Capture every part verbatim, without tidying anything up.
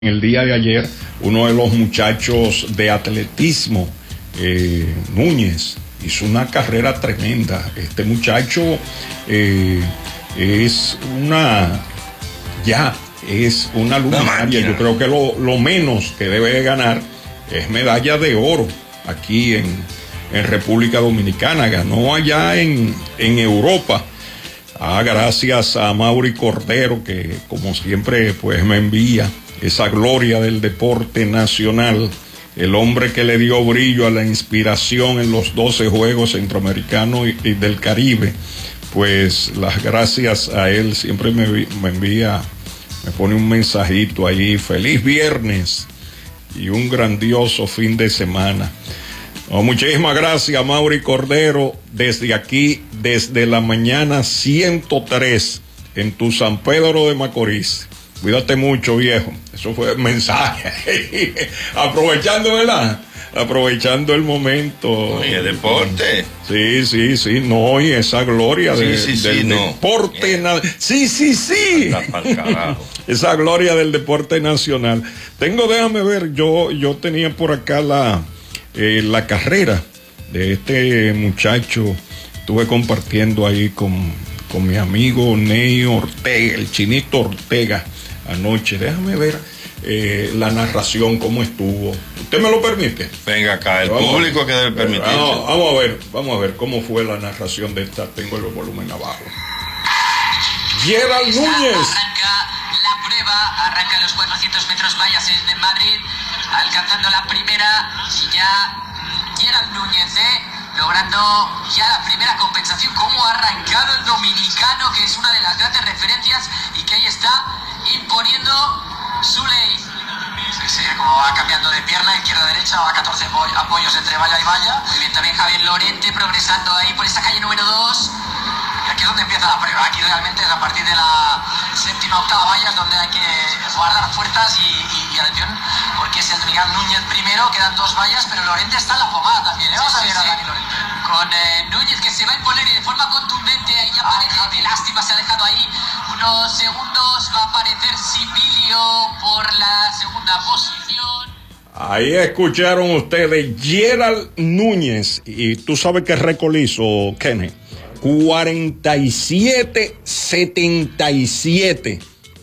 El día de ayer, uno de los muchachos de atletismo, eh, Núñez, hizo una carrera tremenda. Este muchacho eh, es una, ya, es una luminaria. Yo creo que lo, lo menos que debe ganar es medalla de oro aquí en, en República Dominicana. Ganó allá en, en Europa. Ah, gracias a Mauri Cordero, que como siempre pues me envía esa gloria del deporte nacional, el hombre que le dio brillo a la inspiración en los doce Juegos Centroamericanos y, y del Caribe. Pues las gracias a él, siempre me, me envía, me pone un mensajito ahí: feliz viernes y un grandioso fin de semana. Oh, muchísimas gracias, Mauri Cordero, desde aquí, desde la mañana ciento tres, en tu San Pedro de Macorís. Cuídate mucho, viejo. Eso fue el mensaje. Aprovechando, ¿verdad? Aprovechando el momento. Y el deporte. Sí, sí, sí. No, y esa gloria sí, de, sí, del sí, deporte. no. Na- sí, sí, sí. Esa gloria del deporte nacional. Tengo, déjame ver, yo, yo tenía por acá la, eh, la carrera de este muchacho. Estuve compartiendo ahí con, con mi amigo Ney Ortega, el Chinito Ortega, anoche. Déjame ver eh, la narración, cómo estuvo. ¿Usted me lo permite? Venga acá, el vamos, público que debe permitirse. Vamos, vamos a ver, vamos a ver cómo fue la narración de esta. Tengo el volumen abajo. Gerald Núñez. Arranca la prueba, arranca los cuatrocientos metros vallas en Madrid, alcanzando la primera, y ya Gerald Núñez, ¿eh? logrando ya la primera compensación. Cómo ha arrancado el dominicano, que es una de las grandes referencias, y que ahí está imponiendo su ley. Sí, sí, como va cambiando de pierna, izquierda-derecha, va a catorce apoyos entre valla y valla. Muy bien también Javier Lorente progresando ahí por esa calle número dos. Y aquí es donde empieza la prueba. Aquí realmente es a partir de la séptima, octava valla es donde hay que guardar fuerzas y, y, y atención, porque es el dominicano Núñez primero, quedan dos vallas, pero Lorente está en la pomada también. ¿eh? Vamos a ver a Dani Lorente. Con eh, Núñez, que se va a imponer y de forma contundente. Ahí ya parece, qué lástima, se ha dejado ahí unos segundos. Va a aparecer Sipilio por la segunda posición. Ahí escucharon ustedes Gerald Núñez. Y tú sabes qué récord hizo, Kenny. cuarenta y siete setenta y siete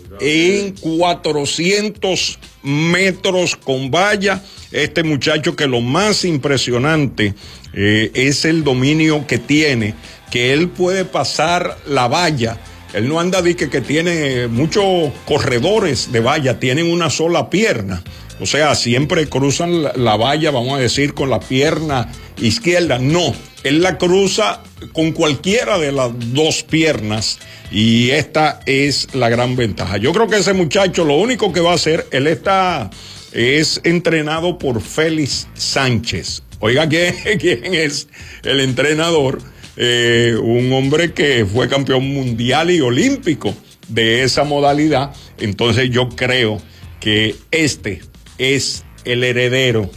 en cuatrocientos metros con valla. Este muchacho, que lo más impresionante eh, es el dominio que tiene, que él puede pasar la valla. Él no anda de que, que tiene muchos corredores de valla, tienen una sola pierna. O sea, siempre cruzan la, la valla, vamos a decir, con la pierna izquierda. No, él la cruza con cualquiera de las dos piernas, y esta es la gran ventaja. Yo creo que ese muchacho lo único que va a hacer, él está, es entrenado por Félix Sánchez. Oiga, ¿quién, quién es el entrenador? Eh, un hombre que fue campeón mundial y olímpico de esa modalidad. Entonces yo creo que este es el heredero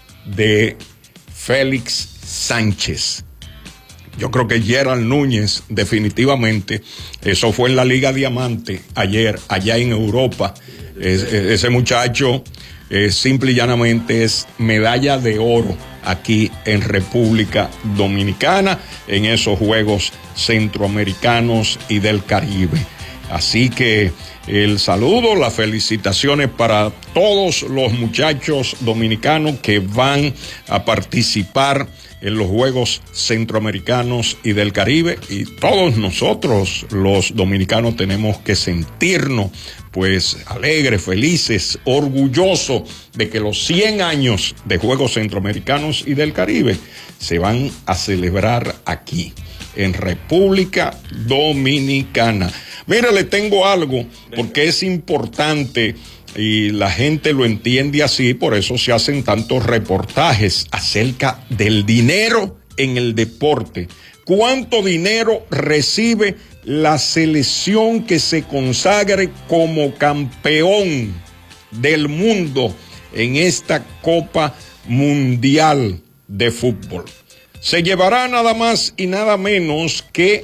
de Félix Sánchez. Yo creo que Gerald Núñez, definitivamente, eso fue en la Liga Diamante ayer, allá en Europa. Es, ese muchacho, eh, simple y llanamente, es medalla de oro aquí en República Dominicana, en esos Juegos Centroamericanos y del Caribe. Así que el saludo, las felicitaciones para todos los muchachos dominicanos que van a participar en los Juegos Centroamericanos y del Caribe, y todos nosotros los dominicanos tenemos que sentirnos pues alegres, felices, orgullosos de que los cien años de Juegos Centroamericanos y del Caribe se van a celebrar aquí en República Dominicana. Mira, le tengo algo, porque es importante y la gente lo entiende así, por eso se hacen tantos reportajes acerca del dinero en el deporte. ¿Cuánto dinero recibe la selección que se consagre como campeón del mundo en esta Copa Mundial de Fútbol? Se llevará nada más y nada menos que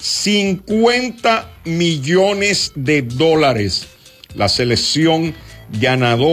cincuenta millones de dólares la selección ganador